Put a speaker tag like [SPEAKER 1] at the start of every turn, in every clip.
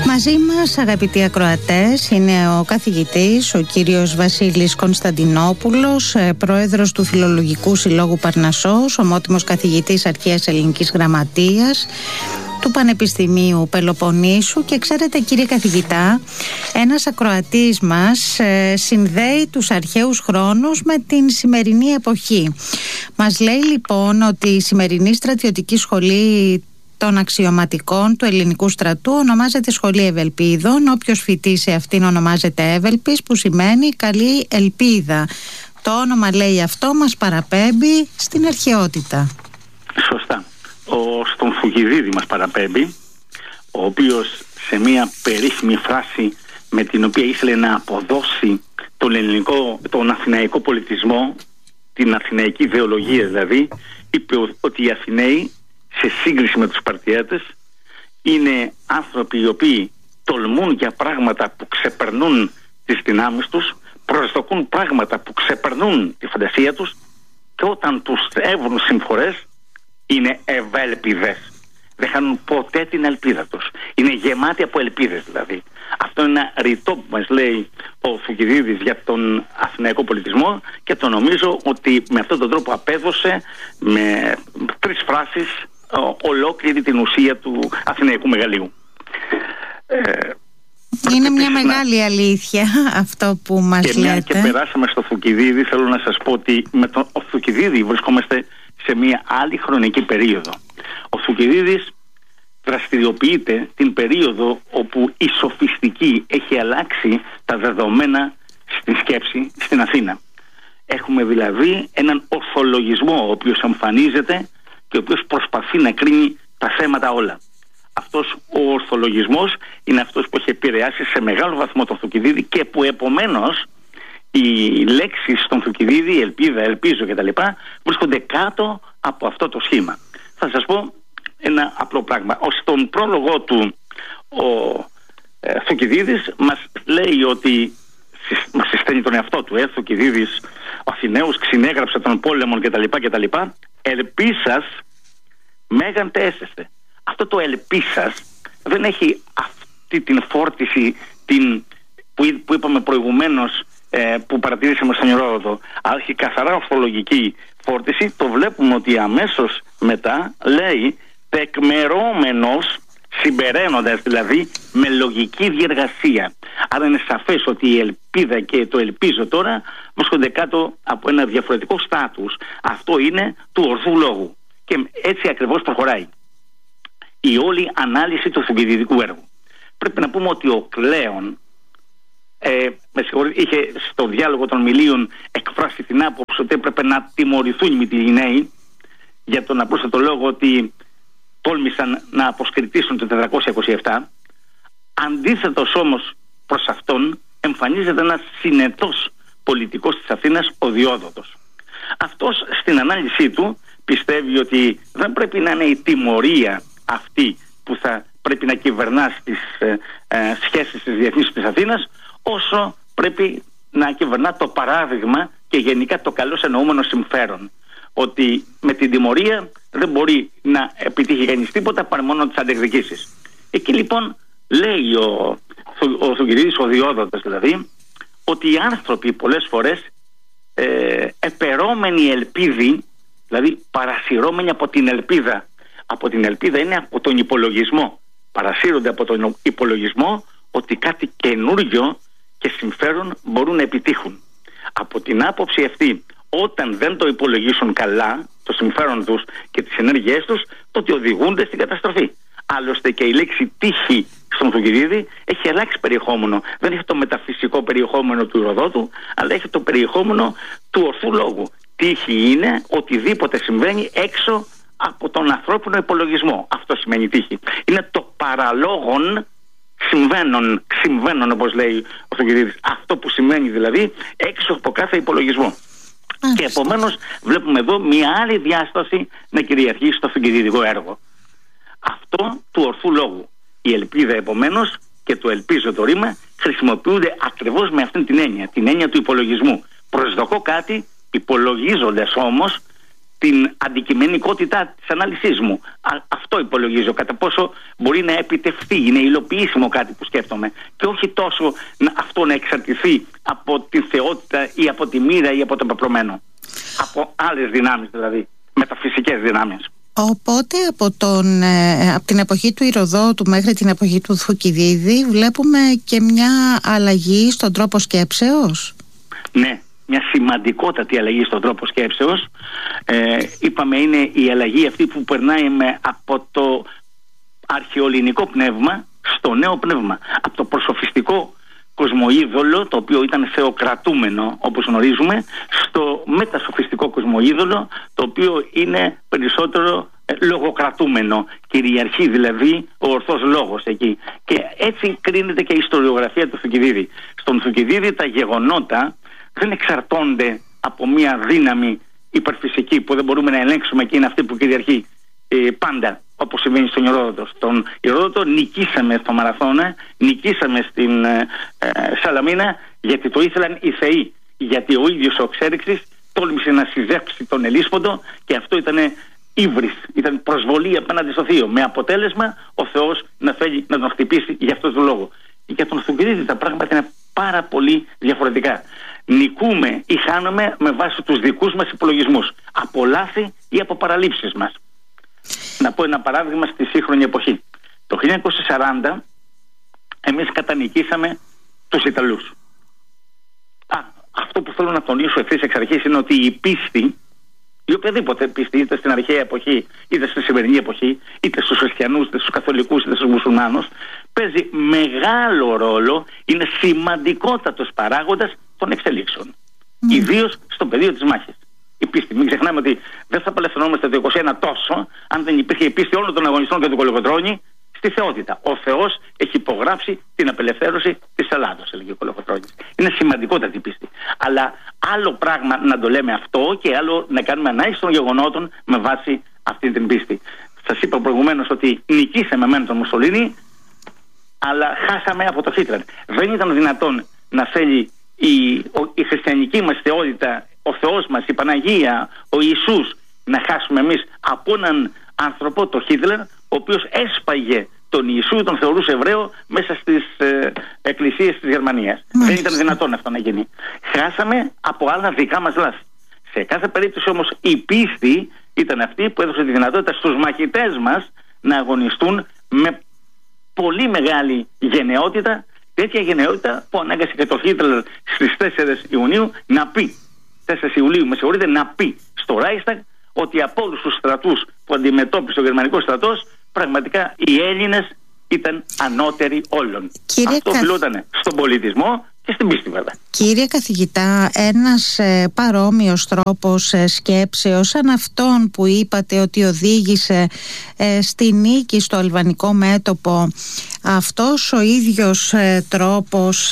[SPEAKER 1] Μαζί μας, αγαπητοί ακροατές, είναι ο καθηγητής, ο κύριος Βασίλης Κωνσταντινόπουλος, πρόεδρος του Φιλολογικού Συλλόγου Παρνασσός, ομότιμος καθηγητής Αρχαίας Ελληνικής Γραμματείας του Πανεπιστημίου Πελοποννήσου. Και ξέρετε, κύριε καθηγητά, ένας ακροατής μας συνδέει τους αρχαίους χρόνους με την σημερινή εποχή. Μας λέει λοιπόν ότι η σημερινή στρατιωτική σχολή των αξιωματικών του ελληνικού στρατού ονομάζεται Σχολή Ευελπίδων. Όποιος φοιτεί σε αυτήν ονομάζεται Εύελπης, που σημαίνει καλή ελπίδα. Το όνομα, λέει, αυτό μας παραπέμπει στην αρχαιότητα.
[SPEAKER 2] Σωστά. Στον Θουκυδίδη μας παραπέμπει, ο οποίος σε μια περίφημη φράση με την οποία ήθελε να αποδώσει τον αθηναϊκό πολιτισμό, την αθηναϊκή ιδεολογία δηλαδή, είπε ότι οι Αθηναίοι, σε σύγκριση με τους Σπαρτιάτες, είναι άνθρωποι οι οποίοι τολμούν για πράγματα που ξεπερνούν τις δυνάμεις τους, προσδοκούν πράγματα που ξεπερνούν τη φαντασία τους, και όταν τους έβρουν συμφορές είναι ευέλπιδες. Δεν χάνουν ποτέ την ελπίδα τους. Είναι γεμάτοι από ελπίδες δηλαδή. Αυτό είναι ένα ρητό που μας λέει ο Θουκυδίδης για τον αθηναϊκό πολιτισμό, και το νομίζω ότι με αυτόν τον τρόπο απέδωσε με 3 φράσεις ολόκληρη την ουσία του αθηναϊκού μεγαλείου.
[SPEAKER 1] Είναι μια μεγάλη αλήθεια αυτό που μας λέτε.
[SPEAKER 2] Μια και περάσαμε στο Θουκυδίδη, θέλω να σας πω ότι με τον Θουκυδίδη βρισκόμαστε σε μια άλλη χρονική περίοδο. Ο Θουκυδίδης δραστηριοποιείται την περίοδο όπου η σοφιστική έχει αλλάξει τα δεδομένα στη σκέψη στην Αθήνα. Έχουμε δηλαδή έναν ορθολογισμό ο οποίος εμφανίζεται και ο οποίος προσπαθεί να κρίνει τα θέματα όλα. Αυτός ο ορθολογισμός είναι αυτός που έχει επηρεάσει σε μεγάλο βαθμό τον Θουκυδίδη, και που επομένως οι λέξεις στον Θουκυδίδη, ελπίδα, ελπίζω κτλ., βρίσκονται κάτω από αυτό το σχήμα. Θα σας πω ένα απλό πράγμα. Στον πρόλογο του ο Θουκυδίδης μας λέει ότι μας συσταίνει τον εαυτό του, Θουκυδίδης, ο Αθηναίος ξυνέγραψε των πόλεμων κτλ. Ελπίσας μέγαν τέσσεστε. Αυτό το ελπίσας δεν έχει αυτή την φόρτιση που είπαμε προηγουμένως, που παρατηρήσαμε στον Ηρόδοτο, αλλά έχει καθαρά ορθολογική φόρτιση. Το βλέπουμε ότι αμέσως μετά λέει τεκμερώμενος, συμπεραίνοντας δηλαδή με λογική διεργασία. Άρα είναι σαφές ότι η ελπίδα και το ελπίζω τώρα βρίσκονται κάτω από ένα διαφορετικό στάτους. Αυτό είναι του ορθού λόγου. Και έτσι ακριβώς προχωράει η όλη ανάλυση του θουκυδιδικού έργου. Πρέπει να πούμε ότι ο Κλέον είχε στο διάλογο των Μιλίων εκφράσει την άποψη ότι έπρεπε να τιμωρηθούν οι Μυτιληναίοι για τον απλούστατο λόγο ότι τόλμησαν να αποσκριτήσουν το 427. Αντίθετος όμως προς αυτόν εμφανίζεται ένας συνετός πολιτικός της Αθήνας, ο Διόδοτος. Αυτός στην ανάλυση του πιστεύει ότι δεν πρέπει να είναι η τιμωρία αυτή που θα πρέπει να κυβερνά στις σχέσεις της διεθνής της Αθήνας, όσο πρέπει να κυβερνά το παράδειγμα και γενικά το καλώς εννοούμενο συμφέρον. Ότι με την τιμωρία δεν μπορεί να επιτύχει κανείς τίποτα παρά μόνο τις αντεκδικήσεις. Εκεί λοιπόν λέει ο Θουκυδίδης, ο Διόδοτος δηλαδή, ότι οι άνθρωποι πολλές φορές επερώμενοι ελπίδη, δηλαδή παρασυρώμενοι από την ελπίδα. Από την ελπίδα είναι από τον υπολογισμό. Παρασύρονται από τον υπολογισμό ότι κάτι καινούριο και συμφέρον μπορούν να επιτύχουν. Από την άποψη αυτή, όταν δεν το υπολογίσουν καλά το συμφέρον τους και τις ενέργειές τους, τότε οδηγούνται στην καταστροφή. Άλλωστε και η λέξη τύχη στον Θουκυδίδη έχει αλλάξει περιεχόμενο. Δεν έχει το μεταφυσικό περιεχόμενο του Ηροδότου, αλλά έχει το περιεχόμενο του ορθού λόγου. Τύχη είναι οτιδήποτε συμβαίνει έξω από τον ανθρώπινο υπολογισμό. Αυτό σημαίνει τύχη. Είναι το παραλόγον συμβαίνουν, όπως λέει ο Θουκυδίδης. Αυτό που σημαίνει δηλαδή έξω από κάθε υπολογισμό. Και επομένως βλέπουμε εδώ μια άλλη διάσταση να κυριαρχεί στο θουκυδιδικό έργο. Αυτό του ορθού λόγου. Η ελπίδα επομένως και το ελπίζω το ρήμα χρησιμοποιούνται ακριβώς με αυτήν την έννοια του υπολογισμού. Προσδοκώ κάτι, υπολογίζοντας όμως την αντικειμενικότητα της ανάλυσής μου. Αυτό υπολογίζω, κατά πόσο μπορεί να επιτευχθεί, είναι υλοποιήσιμο κάτι που σκέφτομαι, και όχι τόσο αυτό να εξαρτηθεί από τη θεότητα ή από τη μοίρα ή από το πεπρωμένο. Από άλλες δυνάμεις, δηλαδή μεταφυσικές δυνάμεις.
[SPEAKER 1] Οπότε από την εποχή του Ηροδότου μέχρι την εποχή του Θουκυδίδη βλέπουμε και μια αλλαγή στον τρόπο σκέψεως.
[SPEAKER 2] Ναι, μια σημαντικότατη αλλαγή στον τρόπο σκέψεως. Είπαμε, είναι η αλλαγή αυτή που περνάει από το αρχαιοελληνικό πνεύμα στο νέο πνεύμα. Από το προσοφιστικό κοσμοείδωλο, το οποίο ήταν θεοκρατούμενο όπως γνωρίζουμε, στο μετασοφιστικό κοσμοείδωλο, το οποίο είναι περισσότερο λογοκρατούμενο. Κυριαρχεί δηλαδή ο ορθός λόγος εκεί. Και έτσι κρίνεται και η ιστοριογραφία του Θουκυδίδη. Στον Θουκυδίδη τα γεγονότα δεν εξαρτώνται από μια δύναμη υπερφυσική που δεν μπορούμε να ελέγξουμε, και είναι αυτή που κυριαρχεί πάντα, όπως συμβαίνει στον Ηρόδοτο. Στον Ηρόδοτο νικήσαμε στο Μαραθώνα, νικήσαμε στην Σαλαμίνα, γιατί το ήθελαν οι θεοί. Γιατί ο ίδιος ο Ξέρυξης τόλμησε να συζεύξει τον Ελίσποντο, και αυτό ήταν ύβρις, ήταν προσβολή απέναντι στο θείο. Με αποτέλεσμα ο Θεός να θέλει να τον χτυπήσει για αυτόν τον λόγο. Για τον Θουκυδίδη τα πράγματα είναι πάρα πολύ διαφορετικά. Νικούμε ή χάνουμε με βάση τους δικούς μας υπολογισμούς, από λάθη ή από παραλήψεις μας. Να πω ένα παράδειγμα στη σύγχρονη εποχή. Το 1940 εμείς κατανικήσαμε τους Ιταλούς. Αυτό που θέλω να τονίσω ευθύς εξ αρχής είναι ότι η πίστη, ή οποιαδήποτε πίστη, είτε στην αρχαία εποχή, είτε στη σημερινή εποχή, είτε στους χριστιανούς, είτε στους καθολικούς, είτε στους μουσουλμάνους, παίζει μεγάλο ρόλο, είναι σημαντικότατος παράγοντας των εξελίξεων. Ιδίως στο πεδίο της μάχης. Η πίστη. Μην ξεχνάμε ότι δεν θα απελευθερωνόμαστε το 21 τόσο αν δεν υπήρχε η πίστη όλων των αγωνιστών και του Κολοκοτρώνη στη θεότητα. Ο Θεός έχει υπογράψει την απελευθέρωση της Ελλάδος, έλεγε ο Κολοκοτρώνης. Είναι σημαντικότατη η πίστη. Αλλά άλλο πράγμα να το λέμε αυτό, και άλλο να κάνουμε ανάλυση των γεγονότων με βάση αυτή την πίστη. Σας είπα προηγουμένως ότι νικήσαμε μεν τον Μουσολίνη, αλλά χάσαμε από το Χίτλερ. Δεν ήταν δυνατόν να θέλει η χριστιανική μας θεότητα, ο Θεός μας, η Παναγία, ο Ιησούς, να χάσουμε εμείς από έναν άνθρωπο, τον Χίτλερ, ο οποίος έσπαγε τον Ιησού, τον θεωρούσε Εβραίο μέσα στις εκκλησίες της Γερμανίας. Δεν ήταν δυνατόν αυτό να γίνει. Χάσαμε από άλλα δικά μας λάθη. Σε κάθε περίπτωση όμως η πίστη ήταν αυτή που έδωσε τη δυνατότητα στους μαχητές μας να αγωνιστούν με πολύ μεγάλη γενναιότητα, τέτοια γενναιότητα που ανάγκασε και το Χίτλερ στις 4 Ιουνίου να πει, 4 Ιουλίου με συγχωρείτε, να πει στο Ράισταγ ότι από όλους τους στρατούς που αντιμετώπισε ο γερμανικός στρατός, πραγματικά οι Έλληνες ήταν ανώτεροι όλων. Αυτό οφειλόταν στον πολιτισμό και στην πίστη, βέβαια.
[SPEAKER 1] Κύριε καθηγητά, ένας παρόμοιος τρόπος σκέψεως σαν αυτόν που είπατε ότι οδήγησε στη νίκη στο αλβανικό μέτωπο, αυτός ο ίδιος τρόπος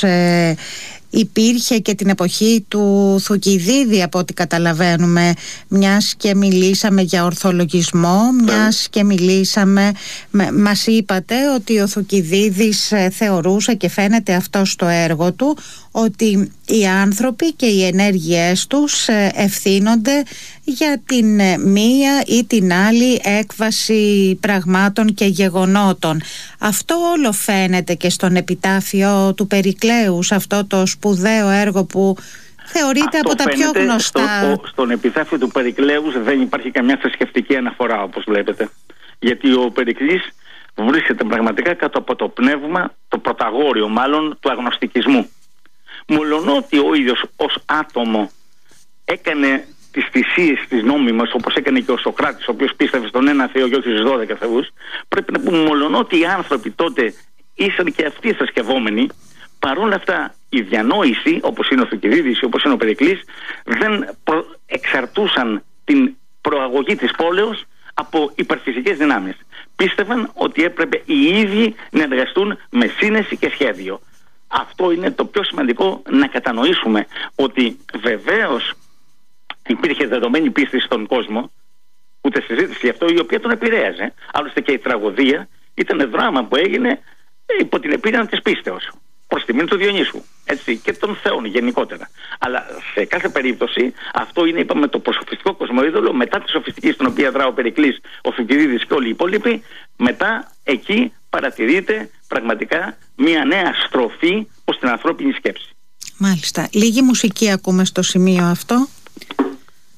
[SPEAKER 1] υπήρχε και την εποχή του Θουκυδίδη, από ό,τι καταλαβαίνουμε, μιας και μιλήσαμε για ορθολογισμό, μιας και μιλήσαμε, μας είπατε ότι ο Θουκυδίδης θεωρούσε, και φαίνεται αυτό στο έργο του, ότι οι άνθρωποι και οι ενέργειές τους ευθύνονται για την μία ή την άλλη έκβαση πραγμάτων και γεγονότων. Αυτό όλο φαίνεται και στον επιτάφιο του Περικλέου, σε αυτό το σπουδαίο έργο που θεωρείται από τα πιο γνωστά.
[SPEAKER 2] Στον επιτάφιο του Περικλέου δεν υπάρχει καμιά θρησκευτική αναφορά, όπως βλέπετε. Γιατί ο Περικλής βρίσκεται πραγματικά κάτω από το πνεύμα, το πρωταγόριο μάλλον, του αγνωστικισμού. Μολονότι ο ίδιος ως άτομο έκανε τις θυσίες της νόμιμας, όπως έκανε και ο Σωκράτης, ο οποίος πίστευε στον ένα Θεό και όχι στους 12 θεούς, πρέπει να πούμε, μολονότι οι άνθρωποι τότε ήσαν και αυτοί θρησκευόμενοι, παρόλα αυτά η διανόηση, όπως είναι ο Θουκυδίδης, όπως είναι ο Περικλής, δεν εξαρτούσαν την προαγωγή της πόλεως από υπερφυσικές δυνάμεις. Πίστευαν ότι έπρεπε οι ίδιοι να εργαστούν με σύνεση και σχέδιο. Αυτό είναι το πιο σημαντικό να κατανοήσουμε, ότι βεβαίως υπήρχε δεδομένη πίστη στον κόσμο, ούτε συζήτηση γι' αυτό, η οποία τον επηρέαζε. Άλλωστε και η τραγωδία ήταν δράμα που έγινε υπό την επίρρεια της πίστεως, προς τιμήν του Διονύσου. Έτσι, και των θεών γενικότερα. Αλλά σε κάθε περίπτωση αυτό είναι, είπαμε, το προσοφιστικό κοσμοείδωλο. Μετά τη σοφιστική, στην οποία δρά ο Περικλής, ο Θουκυδίδης και όλοι οι υπόλοιποι, μετά εκεί παρατηρείται πραγματικά μια νέα στροφή προς την ανθρώπινη σκέψη.
[SPEAKER 1] Μάλιστα. Λίγη μουσική ακούμε στο σημείο αυτό.